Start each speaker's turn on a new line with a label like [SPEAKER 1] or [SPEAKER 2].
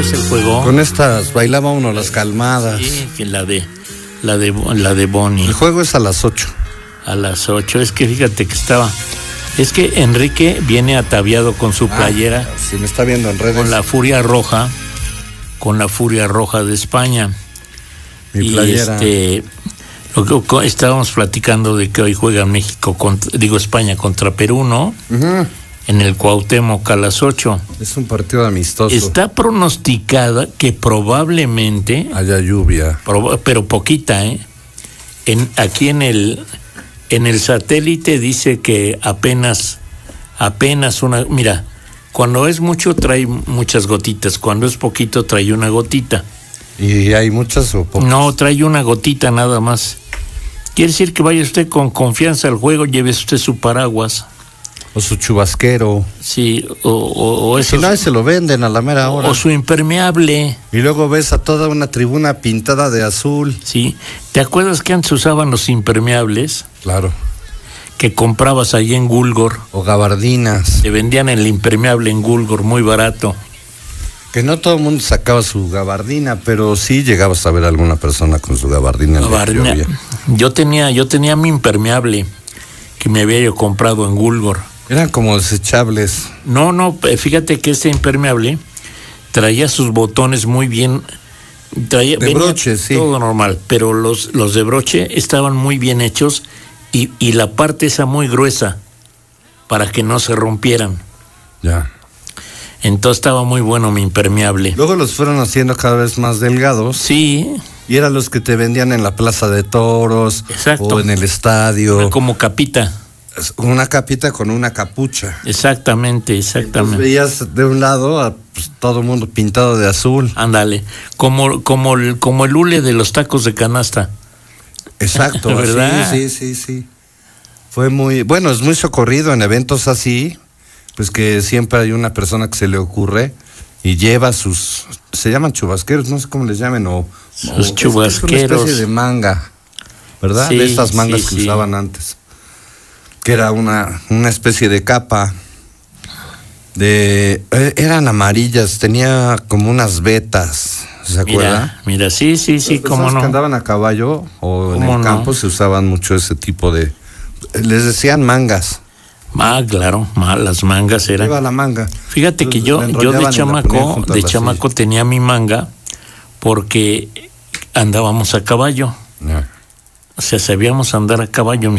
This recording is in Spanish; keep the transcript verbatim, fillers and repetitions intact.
[SPEAKER 1] es el juego?
[SPEAKER 2] Con estas bailaba uno las calmadas.
[SPEAKER 1] Sí, que la de la de la de Bonnie.
[SPEAKER 2] El juego es a las ocho.
[SPEAKER 1] A las ocho. Es que fíjate que estaba. Es que Enrique viene ataviado con su playera.
[SPEAKER 2] Ah, si me está viendo en redes.
[SPEAKER 1] Con la Furia Roja. Con la Furia Roja de España.
[SPEAKER 2] Mi
[SPEAKER 1] y
[SPEAKER 2] playera.
[SPEAKER 1] este. Lo que, estábamos platicando de que hoy juega México, contra, digo España contra Perú, ¿no?
[SPEAKER 2] Uh-huh.
[SPEAKER 1] En el Cuauhtémoc a las ocho.
[SPEAKER 2] Es un partido amistoso.
[SPEAKER 1] Está pronosticada que probablemente
[SPEAKER 2] haya lluvia,
[SPEAKER 1] prob- pero poquita, ¿eh? En, aquí en el en el satélite dice que apenas apenas una, mira, cuando es mucho trae muchas gotitas, cuando es poquito trae una gotita.
[SPEAKER 2] ¿Y hay muchas o pocas?
[SPEAKER 1] No, trae una gotita nada más. Quiere decir que vaya usted con confianza al juego, lleve usted su paraguas.
[SPEAKER 2] O su chubasquero.
[SPEAKER 1] Sí, o, o, o
[SPEAKER 2] Si no, se lo venden a la mera hora.
[SPEAKER 1] O su impermeable.
[SPEAKER 2] Y luego ves a toda una tribuna pintada de azul.
[SPEAKER 1] Sí. ¿Te acuerdas que antes usaban los impermeables?
[SPEAKER 2] Claro.
[SPEAKER 1] Que comprabas ahí en Gulgor.
[SPEAKER 2] O gabardinas.
[SPEAKER 1] Te vendían el impermeable en Gulgor, muy barato.
[SPEAKER 2] Que no todo el mundo sacaba su gabardina, pero sí llegabas a ver a alguna persona con su gabardina.
[SPEAKER 1] Gabardina. Yo tenía, yo tenía mi impermeable que me había yo comprado en Gulgor.
[SPEAKER 2] Eran como desechables.
[SPEAKER 1] No, no, fíjate que este impermeable traía sus botones muy bien. Traía,
[SPEAKER 2] de broche, sí.
[SPEAKER 1] Todo normal, pero los, los de broche estaban muy bien hechos y, y la parte esa muy gruesa para que no se rompieran.
[SPEAKER 2] Ya.
[SPEAKER 1] Entonces estaba muy bueno mi impermeable.
[SPEAKER 2] Luego los fueron haciendo cada vez más delgados.
[SPEAKER 1] Sí.
[SPEAKER 2] Y eran los que te vendían en la plaza de toros.
[SPEAKER 1] Exacto.
[SPEAKER 2] O en el estadio.
[SPEAKER 1] Era como capita.
[SPEAKER 2] Una capita con una capucha.
[SPEAKER 1] Exactamente, exactamente.
[SPEAKER 2] Entonces veías de un lado a pues, todo el mundo pintado de azul.
[SPEAKER 1] Ándale, como, como, el, como el hule de los tacos de canasta.
[SPEAKER 2] Exacto,
[SPEAKER 1] ¿verdad?
[SPEAKER 2] Sí, sí, sí, sí. Fue muy, bueno, es muy socorrido en eventos así, pues que siempre hay una persona que se le ocurre y lleva sus, se llaman chubasqueros, no sé cómo les llamen, o...
[SPEAKER 1] Sus
[SPEAKER 2] o,
[SPEAKER 1] chubasqueros.
[SPEAKER 2] Es una especie de manga, ¿verdad?
[SPEAKER 1] Sí,
[SPEAKER 2] de estas mangas
[SPEAKER 1] sí,
[SPEAKER 2] que
[SPEAKER 1] sí.
[SPEAKER 2] usaban antes. Que era una, una especie de capa de eran amarillas, tenía como unas vetas, ¿se acuerda?
[SPEAKER 1] Mira, mira, sí, sí, sí, cómo no.
[SPEAKER 2] Que andaban a caballo o en el
[SPEAKER 1] no?
[SPEAKER 2] campo se usaban mucho ese tipo de, les decían mangas.
[SPEAKER 1] Ah, claro, las mangas eran.
[SPEAKER 2] Lleva la manga.
[SPEAKER 1] Fíjate
[SPEAKER 2] Entonces,
[SPEAKER 1] que yo, yo de chamaco, de chamaco tenía mi manga porque andábamos a caballo.
[SPEAKER 2] Yeah.
[SPEAKER 1] O sea, sabíamos andar a caballo.